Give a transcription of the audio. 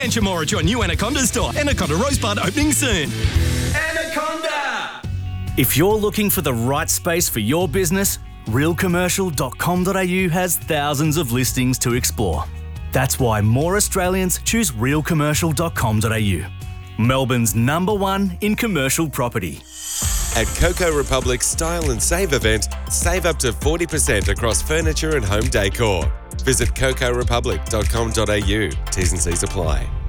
And more at your new Anaconda store. Anaconda Rosebud opening soon. Anaconda! If you're looking for the right space for your business, realcommercial.com.au has thousands of listings to explore. That's why more Australians choose realcommercial.com.au. Melbourne's #1 in commercial property. At Coco Republic's Style and Save event, save up to 40% across furniture and home decor. Visit cocorepublic.com.au. T's and C's apply.